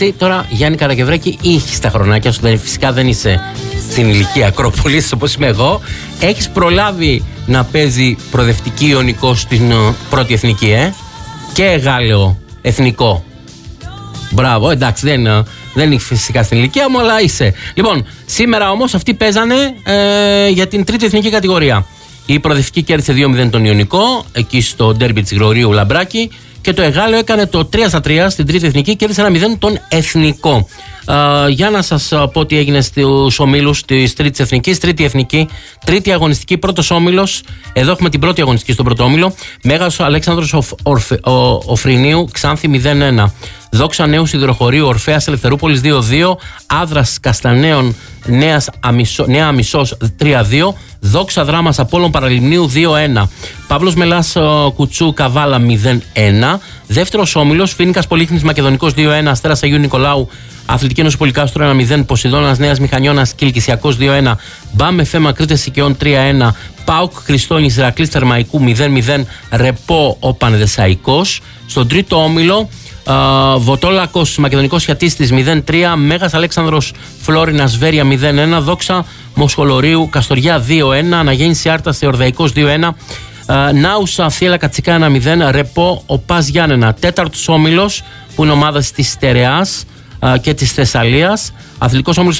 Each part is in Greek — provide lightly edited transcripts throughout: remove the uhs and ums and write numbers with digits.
Εσύ τώρα, Γιάννη Καρακευράκη, είχες τα χρονάκια σου, φυσικά δεν είσαι στην ηλικία Ακρόπολης όπως είμαι εγώ. Έχεις προλάβει να παίζει προοδευτική Ιωνικό στην πρώτη εθνική, και Γάλλιο εθνικό. Μπράβο, εντάξει, δεν είναι φυσικά στην ηλικία μου, αλλά είσαι. Λοιπόν, σήμερα όμως αυτοί παίζανε για την τρίτη εθνική κατηγορία. Η προοδευτική κέρδισε 2-0 τον Ιωνικό, εκεί στο ντέρμπι της Γρηγορείου Λαμπράκη, και το Εγάλεο έκανε το 3-3 στην τρίτη εθνική, κέρδισε 1-0 τον Εθνικό. Για να σας πω τι έγινε στους ομίλους της τρίτης εθνικής. Τρίτη εθνική, τρίτη αγωνιστική, πρώτος όμιλος. Εδώ έχουμε την πρώτη αγωνιστική στον πρώτο όμιλο. Μέγας Αλέξανδρος Οφρινίου, Ξάνθη 0-1. Δόξα Νέου Σιδηροχωρίου, Ορφέας Ελευθερούπολης 2-2. Άδρας Καστανέων, Νέα Αμισός 3-2. Δόξα Δράμας Απόλλων Παραλιμνίου 2-1. Παύλος Μελάς Κουτσού Καβάλα 0-1. Δεύτερος όμιλος, Φοίνικας Πολύχνης Μακεδονικός 2-1. Αστέρας Αγίου Νικολάου Αθλητική Ένωση Πολυκάστρο 1-0. Ποσειδώνας Νέας Μηχανιώνας Κιλκυσιακός 2-1. Μπάμε Φέμα Κρήτες Σικαιών 3-1. ΠΑΟΚ Χριστόνης Ηρακλής Θερμαϊκού 0-0. Ρεπό ο Πανεδεσσαϊκός. Στον τρίτο όμιλο, Βοτόλακος Μακεδονικός Χιατίστης 0-3. Μέγας Αλέξανδρος Φλόρινας Βέρεια 0-1. Δόξα Μοσχολορίου Καστοριά 2-1. Αναγέννηση Άρτας Θεορδαϊκός 2-1. Νάουσα Θίελα Κατσικά 1-0. Ρεπό ο Πας Γιάννενα. Τέταρτος όμιλος, που είναι ομάδα της Στερεάς και της Θεσσαλίας. Αθλητικός όμιλος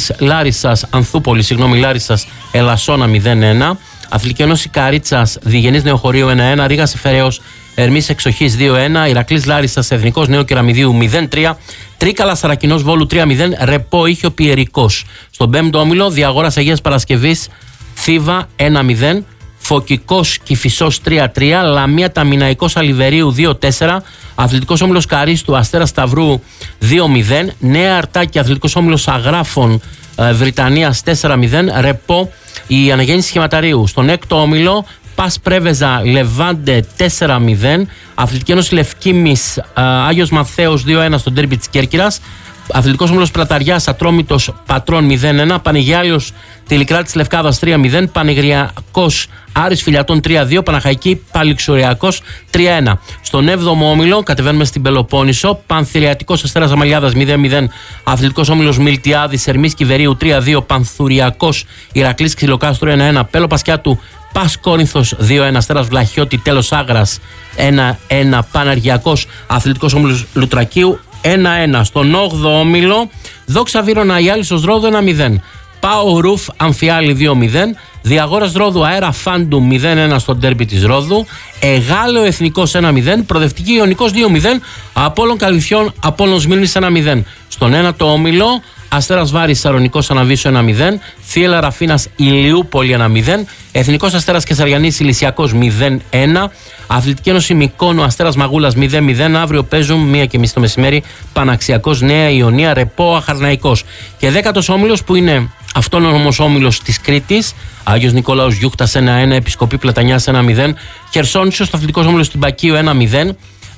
Ανθούπολης Λάρισσας Ελασσόνα 0-1. Αθλητική Ένωση Καρίτσας Διγενής Νεοχωρίου 1-1. Ρήγας Εφεραίος Ερμής Εξοχής 2-1. Ηρακλής Λάρισσας Εθνικός Νέο Κεραμιδίου 0-3. Τρίκαλα Σαρακινός Βόλου 3-0. Ρεπό Ήχιο Πιερικός. Στον πέμπτο όμιλο, Διαγόρας Αγίας Παρασκευής Θήβα 1-0. Φωκικός Κηφισός 3-3. Λαμία Ταμιναϊκός Αλιβερίου 2-4. Αθλητικός όμιλος Καρίστου Αστέρας Σταυρού 2-0. Νέα Αρτάκη Αθλητικός όμιλος Αγράφων Βρυτανίας 4-0. Ρεπό η Αναγέννηση Σχηματαρίου. Στον έκτο όμιλο, Πας Πρέβεζα Λεβάντε 4-0. Αθλητική Ένωση Λευκήμης Άγιος Μαθαίος 2-1 στον ντέρμπι της Κέρκυρας. Αθλητικός όμιλος Πλαταριάς Ατρόμητος Πατρών 0-1. Πανηγιάλιος Τηλικράτης Λευκάδας 3-0. Πανηγριακός Άρης Φιλιατών 3-2. Παναχαϊκή Παλιξοριακός 3-1. Στον 7ο όμιλο κατεβαίνουμε στην Πελοπόννησο. Πανθυριατικός Αστέρας Αμαλιάδας 0-0. Αθλητικός όμιλος Μιλτιάδης Ερμής Κιβερίου 3-2. Πανθουριακός Ηρακλής Ξυλοκάστρου 1-1. Πέλο Πασιάτου Πας Κόρινθος 2-1. Αστέρας Βλαχιώτη Τέλος Άγρας 1-1. Παναργιακός Αθλητικός όμιλος Λουτρακίου 1-1. Στον 8ο όμιλο, Δόξα Βύρωνα Ιάλισσος Ρόδου 1-0. Πάο Ρουφ Αμφιάλη 2-0. Διαγόρας Ρόδου Αέρα Φάντου 0-1 στο ντέρμπι της Ρόδου. Εγάλεο Εθνικός 1-0. Προοδευτική Ιωνικός 2-0. Απόλλων Καλυθιών Απόλλων Σμύρνης 1-0. Στον 1ο όμιλο, Αστέρας Βάρης Σαρονικός Αναβίσου 1-0. Θίελα Ραφίνας Ηλιούπολη 1-0. Εθνικός Αστέρας Κεσαριανής Ηλυσιακός 0-1. Αθλητική Ένωση Μικόνο Αστέρας Μαγούλας 0-0. Αύριο παίζουν 1:30 το μεσημέρι Παναξιακός Νέα Ιωνία Ρεπό Αχαρναϊκός. Και 10ος όμιλος, που είναι αυτόνομος όμιλος της Κρήτης, Άγιος Νικόλαος Γιούχτας 1-1. Επισκοπή Πλατανιάς 1-0. Χερσόνησος Αθλητικός όμιλος Τυμπακίου 1-0.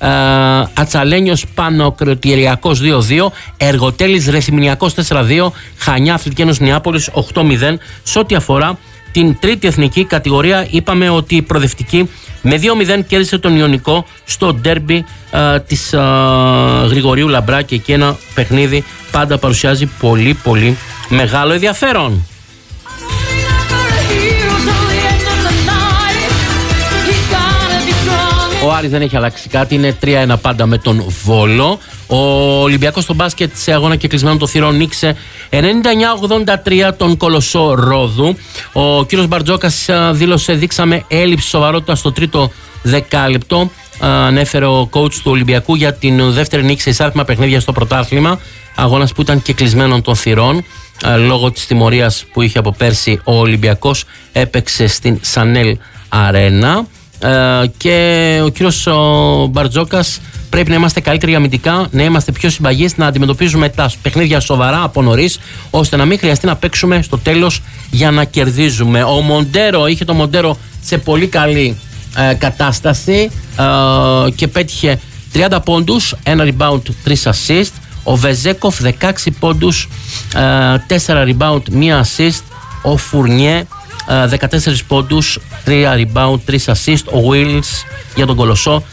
Ατσαλένιος Πανοκροτηριακός 2-2. Εργοτέλης Ρεθυμνιακός 4-2. Χανιά Αθλητική Ένωση Νεάπολης 8-0. Σε ό,τι αφορά την τρίτη εθνική κατηγορία, είπαμε ότι η προοδευτική με 2-0 κέρδισε τον Ιωνικό στο ντέρμπι της Γρηγορείου Λαμπράκη, και ένα παιχνίδι πάντα παρουσιάζει πολύ πολύ μεγάλο ενδιαφέρον. Ο Άρης δεν έχει αλλάξει κάτι, είναι 3-1 πάντα με τον Βόλο. Ο Ολυμπιακός στο μπάσκετ σε αγώνα και κλεισμένο το θυρών νίκησε 99-83 τον Κολοσσό Ρόδου. Ο κύριος Μπαρτζόκας δήλωσε: δείξαμε έλλειψη σοβαρότητα στο τρίτο δεκάλεπτο. Ανέφερε ο coach του Ολυμπιακού για την δεύτερη νίκη σε εισάρτημα παιχνίδια στο πρωτάθλημα. Αγώνας που ήταν και κλεισμένων των θυρών. Λόγω της τιμωρίας που είχε από πέρσι, ο Ολυμπιακός έπαιξε στην Σανέλ Αρένα. Και ο κύριος Μπαρτζόκας: πρέπει να είμαστε καλύτεροι αμυντικά, να είμαστε πιο συμπαγείς, να αντιμετωπίζουμε τα παιχνίδια σοβαρά από νωρίς, ώστε να μην χρειαστεί να παίξουμε στο τέλος για να κερδίζουμε. Ο Μοντέρο είχε το Μοντέρο σε πολύ καλή κατάσταση και πέτυχε 30 πόντους, 1 rebound, 3 assist. Ο Βεζέκοφ 16 πόντους, 4 rebound, 1 assist. Ο Φουρνιέ 14 πόντους, 3 rebound, 3 assist. Ο Wills για τον Κολοσσό